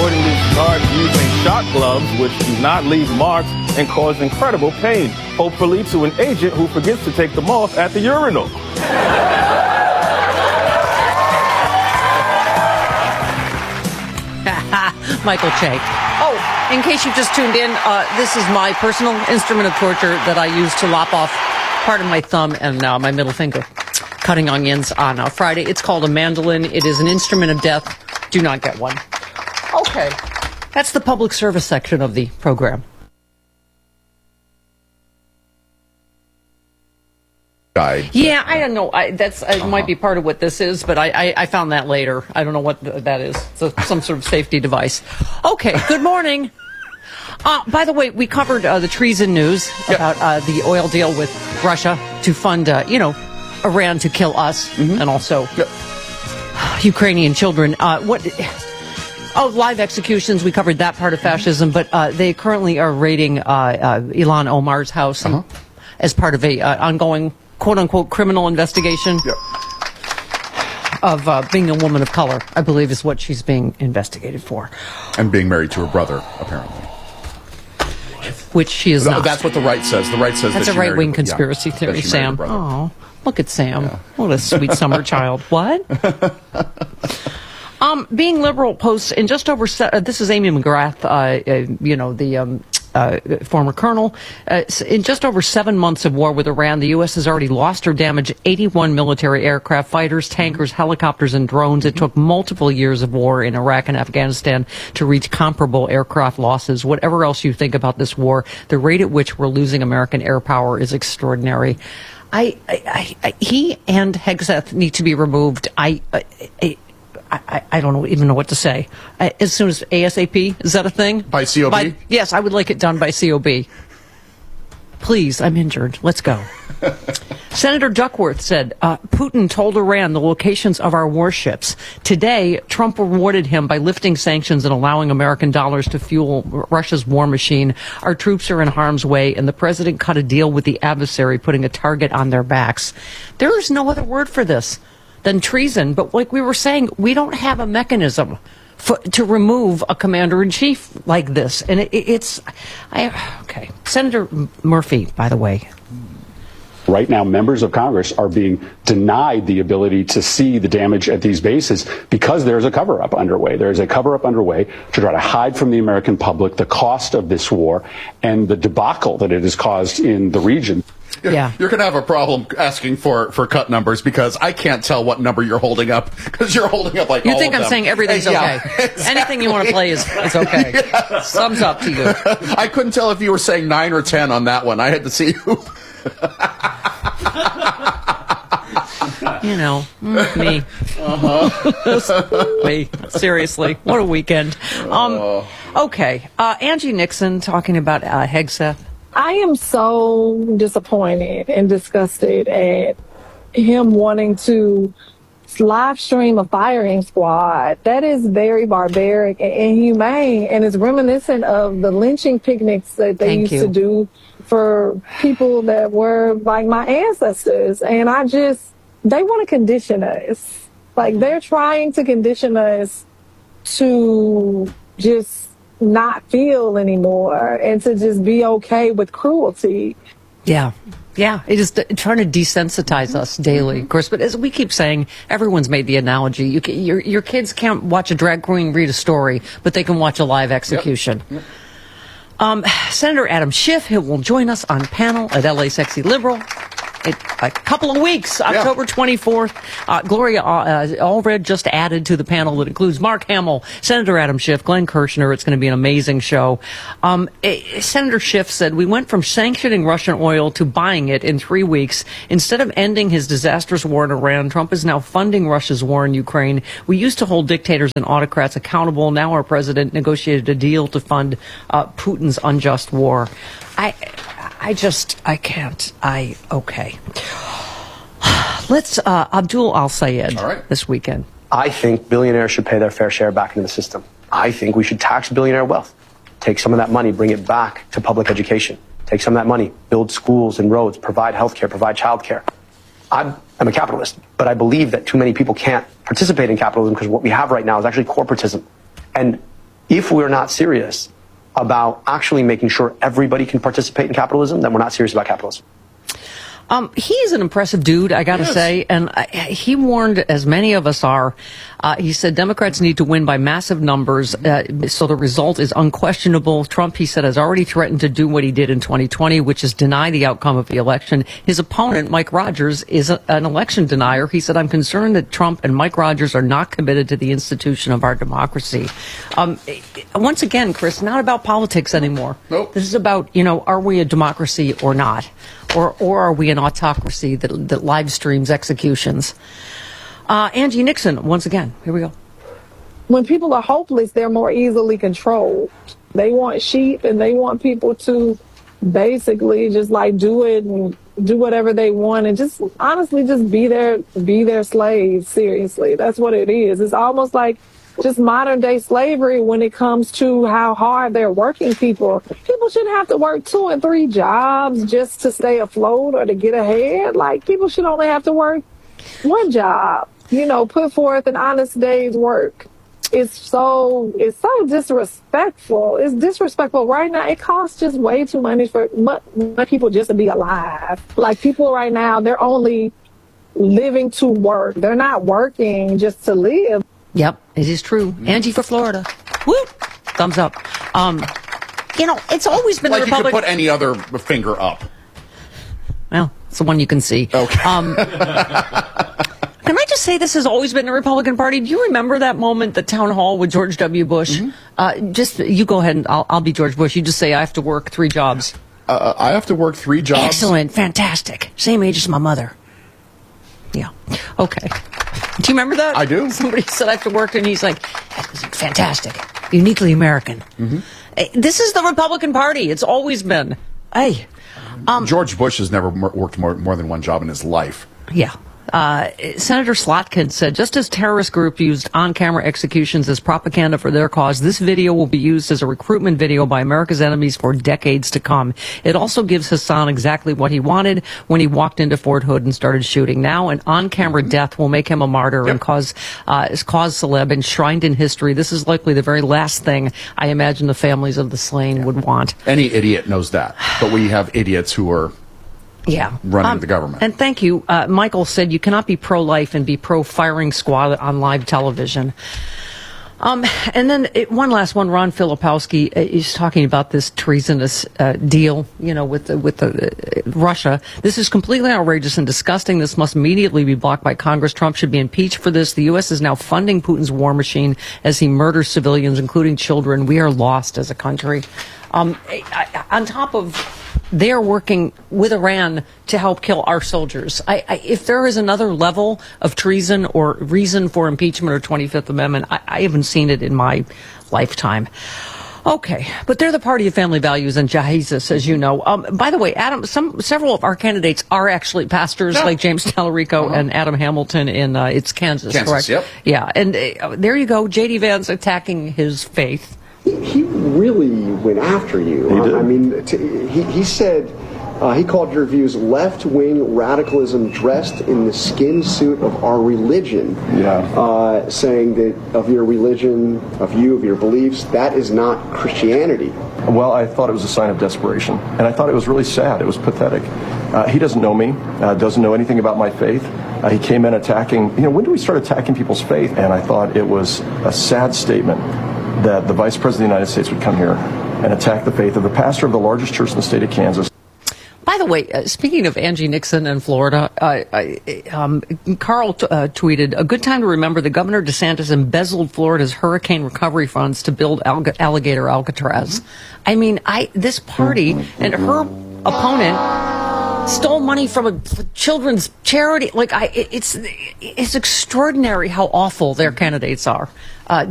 reportedly started using shot gloves, which do not leave marks and cause incredible pain, hopefully to an agent who forgets to take them off at the urinal. Michael Che. Oh, in case you've just tuned in, this is my personal instrument of torture that I use to lop off part of my thumb and my middle finger, cutting onions on Friday. It's called a mandolin. It is an instrument of death. Do not get one. Okay. That's the public service section of the program. Yeah, I don't know. It might be part of what this is, but I found that later. I don't know what that is. It's some sort of safety device. Okay, good morning. By the way, we covered the treason news about the oil deal with Russia to fund, Iran to kill us and also Ukrainian children. Live executions. We covered that part of fascism, but they currently are raiding Ilhan Omar's house as part of a ongoing quote-unquote criminal investigation of being a woman of color, I believe is what she's being investigated for. And being married to her brother, apparently. Which she is not. That's what the right says. The right says that's that a right-wing conspiracy theory, Sam. Oh, look at Sam. Yeah. What a sweet summer child. What? Being Liberal posts in just over... this is Amy McGrath, the former colonel. In just over 7 months of war with Iran, the U.S. has already lost or damaged 81 military aircraft, fighters, tankers, helicopters, and drones. It took multiple years of war in Iraq and Afghanistan to reach comparable aircraft losses. Whatever else you think about this war, the rate at which we're losing American air power is extraordinary. He and Hegseth need to be removed. I don't even know what to say. As soon as ASAP, is that a thing? By COB? Yes, I would like it done by COB. Please, I'm injured. Let's go. Senator Duckworth said, Putin told Iran the locations of our warships. Today, Trump rewarded him by lifting sanctions and allowing American dollars to fuel Russia's war machine. Our troops are in harm's way, and the president cut a deal with the adversary, putting a target on their backs. There is no other word for this than treason, but like we were saying, we don't have a mechanism to remove a commander-in-chief like this. And okay. Senator Murphy, by the way. Right now, members of Congress are being denied the ability to see the damage at these bases because there's a cover-up underway. There's a cover-up underway to try to hide from the American public the cost of this war and the debacle that it has caused in the region. Yeah. You're going to have a problem asking for cut numbers because I can't tell what number you're holding up because you're holding up like you all think of I'm them. Saying everything's okay. Exactly. Anything you want to play is okay. Yes. Thumbs up to you. I couldn't tell if you were saying 9 or 10 on that one. I had to see who. Me. Me. Seriously. What a weekend. Okay. Angie Nixon talking about Hegseth. I am so disappointed and disgusted at him wanting to live stream a firing squad. That is very barbaric and inhumane, and it's reminiscent of the lynching picnics that they used to do for people that were like my ancestors. And they want to condition us. Like, they're trying to condition us to just not feel anymore and to just be okay with cruelty. Yeah. It is trying to desensitize us daily, of course. But as we keep saying, everyone's made the analogy. Your kids can't watch a drag queen read a story, but they can watch a live execution. Yep. Senator Adam Schiff will join us on panel at LA Sexy Liberal. A couple of weeks, October 24th. Gloria Allred just added to the panel that includes Mark Hamill, Senator Adam Schiff, Glenn Kirshner. It's going to be an amazing show. Senator Schiff said, we went from sanctioning Russian oil to buying it in 3 weeks. Instead of ending his disastrous war in Iran, Trump is now funding Russia's war in Ukraine. We used to hold dictators and autocrats accountable. Now our president negotiated a deal to fund Putin's unjust war. Okay. Let's, Abdul Al-Sayed this weekend. I think billionaires should pay their fair share back into the system. I think we should tax billionaire wealth. Take some of that money, bring it back to public education. Take some of that money, build schools and roads, provide healthcare, provide childcare. I'm a capitalist, but I believe that too many people can't participate in capitalism because what we have right now is actually corporatism. And If we're not serious about actually making sure everybody can participate in capitalism, then we're not serious about capitalism. He's an impressive dude, I got to say, and he warned, as many of us are, he said Democrats need to win by massive numbers, so the result is unquestionable. Trump, he said, has already threatened to do what he did in 2020, which is deny the outcome of the election. His opponent, Mike Rogers, is an election denier. He said, I'm concerned that Trump and Mike Rogers are not committed to the institution of our democracy. Once again, Chris, not about politics anymore. Nope. This is about, are we a democracy or not? Or are we an autocracy that live streams executions? Angie Nixon, once again, here we go. When people are hopeless, they're more easily controlled. They want sheep and they want people to basically just like do it and do whatever they want and just honestly just be their slaves. Seriously, that's what it is. It's almost like just modern day slavery when it comes to how hard they're working people. People shouldn't have to work 2 and 3 jobs just to stay afloat or to get ahead. Like, people should only have to work 1 job, put forth an honest day's work. It's so disrespectful. It's disrespectful right now. It costs just way too much for people just to be alive. Like, people right now, they're only living to work. They're not working just to live. Yep, it is true. Angie for Florida. Woo! Thumbs up. It's always been like the Republican. You could put any other finger up. Well, it's the one you can see. Okay. Can I just say this has always been the Republican Party? Do you remember that moment, the town hall with George W. Bush? Mm-hmm. You go ahead and I'll be George Bush. You just say I have to work 3 jobs. I have to work 3 jobs. Excellent, fantastic. Same age as my mother. Yeah. Okay. Do you remember that? I do. Somebody said I have to work, and he's like, fantastic, uniquely American. Mm-hmm. This is the Republican Party. It's always been. Hey. George Bush has never worked more than 1 job in his life. Yeah. Senator Slotkin said, just as terrorist groups used on-camera executions as propaganda for their cause, this video will be used as a recruitment video by America's enemies for decades to come. It also gives Hassan exactly what he wanted when he walked into Fort Hood and started shooting. Now, an on-camera death will make him a martyr and cause celeb enshrined in history. This is likely the very last thing I imagine the families of the slain would want. Any idiot knows that, but we have idiots who are running the government. And thank you. Michael said you cannot be pro-life and be pro-firing squad on live television. And then one last one. Ron Filipowski is talking about this treasonous deal, with Russia. This is completely outrageous and disgusting. This must immediately be blocked by Congress. Trump should be impeached for this. The U.S. is now funding Putin's war machine as he murders civilians, including children. We are lost as a country. On top of they're working with Iran to help kill our soldiers. If there is another level of treason or reason for impeachment or 25th Amendment, I haven't seen it in my lifetime. Okay, but they're the party of family values and Jesus, as you know. By the way, Adam, several of our candidates are actually pastors, like James Tallarico and Adam Hamilton in it's Kansas, correct? Yep. Yeah, and there you go, J.D. Vance attacking his faith. He really went after you. He did. I mean, he said, he called your views left-wing radicalism dressed in the skin suit of our religion. Yeah. Saying that of your religion, of your beliefs, that is not Christianity. Well, I thought it was a sign of desperation, and I thought it was really sad. It was pathetic. He doesn't know me, doesn't know anything about my faith. He came in attacking, when do we start attacking people's faith? And I thought it was a sad statement that the Vice President of the United States would come here and attack the faith of the pastor of the largest church in the state of Kansas. By the way, speaking of Angie Nixon in Florida, Carl tweeted, a good time to remember that Governor DeSantis embezzled Florida's hurricane recovery funds to build Alligator Alcatraz. I mean, this party and her opponent stole money from a children's charity. It's extraordinary how awful their candidates are.